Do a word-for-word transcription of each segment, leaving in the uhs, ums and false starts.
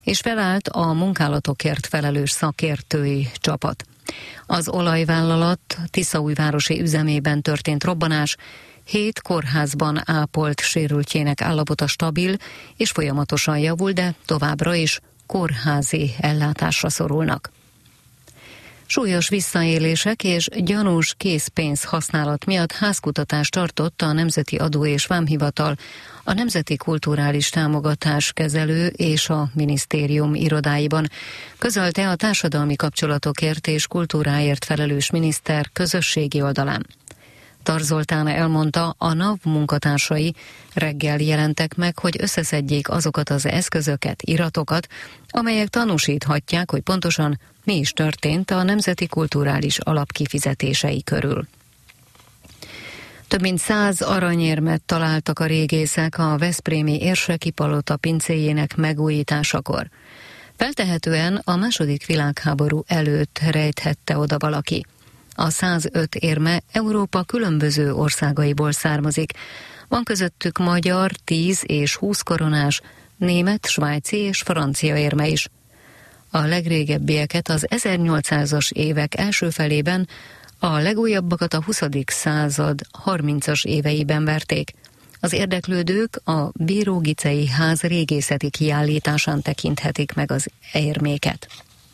és felállt a munkálatokért felelős szakértői csapat. Az olajvállalat tiszaújvárosi üzemében történt robbanás, hét kórházban ápolt sérültjének állapota stabil és folyamatosan javul, de továbbra is kórházi ellátásra szorulnak. Súlyos visszaélések és gyanús készpénz használat miatt házkutatást tartott a Nemzeti Adó és Vámhivatal, a Nemzeti Kulturális Támogatás Kezelő és a minisztérium irodáiban, közölte a társadalmi kapcsolatokért és kultúráért felelős miniszter közösségi oldalán. Tar Zoltán elmondta, a NAV munkatársai reggel jelentek meg, hogy összeszedjék azokat az eszközöket, iratokat, amelyek tanúsíthatják, hogy pontosan mi is történt a Nemzeti Kulturális Alap kifizetései körül. Több mint száz aranyérmet találtak a régészek a veszprémi Érseki palota pincéjének megújításakor. Feltehetően a második világháború előtt rejthette oda valaki. A százöt érme Európa különböző országaiból származik. Van közöttük magyar, tíz és húsz koronás, német, svájci és francia érme is. A legrégebbieket az ezernyolcszázas évek első felében, a legújabbakat a huszadik század harmincas éveiben verték. Az érdeklődők a Bíró-Gicei ház régészeti kiállításán tekinthetik meg az érméket.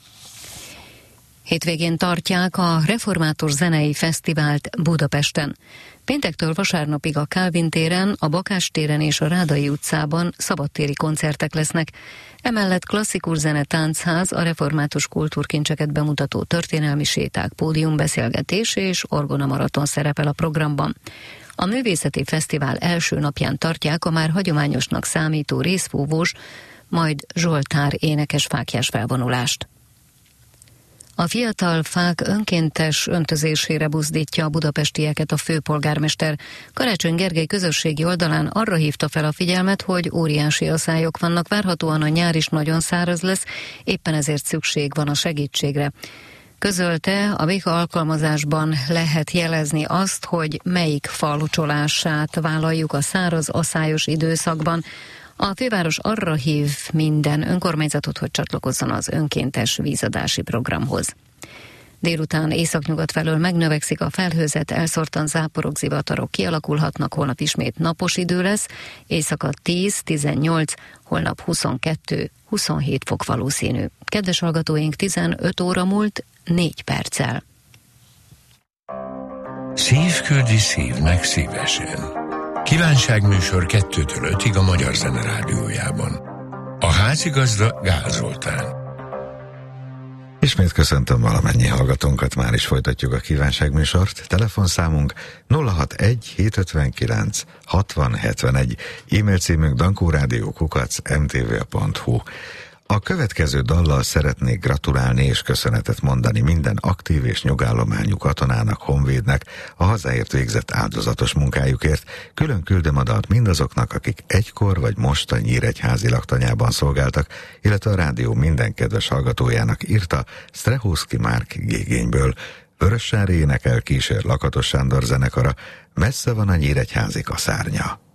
Hétvégén tartják a Református Zenei Fesztivált Budapesten. Péntektől vasárnapig a Kálvin téren, a Bakás téren és a Rádai utcában szabadtéri koncertek lesznek. Emellett klasszikus zene, táncház, a református kultúrkincseket bemutató történelmi séták, pódiumbeszélgetés és orgonamaraton szerepel a programban. A művészeti fesztivál első napján tartják a már hagyományosnak számító részfúvós, majd Zsoltár énekes fáklyás felvonulást. A fiatal fák önkéntes öntözésére buzdítja a budapestieket a főpolgármester. Karácsony Gergely közösségi oldalán arra hívta fel a figyelmet, hogy óriási aszályok vannak, várhatóan a nyár is nagyon száraz lesz, éppen ezért szükség van a segítségre. Közölte, a béka alkalmazásban lehet jelezni azt, hogy melyik fal locsolását vállaljuk a száraz, aszályos időszakban. A főváros arra hív minden önkormányzatot, hogy csatlakozzon az önkéntes vízadási programhoz. Délután északnyugat felől megnövekszik a felhőzet, elszórtan záporok, zivatarok kialakulhatnak, holnap ismét napos idő lesz, éjszaka tíz-tizennyolc, holnap huszonkettő huszonhét fok valószínű. Kedves hallgatóink, tizenöt óra múlt négy perccel. Szív küldi szívnek szívesen. Kívánságműsor kettőtől ötig a Magyar Zene Rádiójában. A házigazda Gál Zoltán. Ismét köszöntöm valamennyi hallgatónkat, már is folytatjuk a kívánságműsort. Telefonszámunk nulla hatvanegy hétszázötvenkilenc hatvan hetvenegy, e-mail címünk dankórádió kukac em té vé pont hu. A következő dallal szeretnék gratulálni és köszönetet mondani minden aktív és nyugállományú katonának, honvédnek a hazáért végzett áldozatos munkájukért. Külön küldöm a dalt mindazoknak, akik egykor vagy most a nyíregyházi laktanyában szolgáltak, illetve a rádió minden kedves hallgatójának, írta Strehowski Márk Gégényből. Vörössári énekel, kísér Lakatos Sándor zenekara, messze van a nyíregyházi kaszárnya.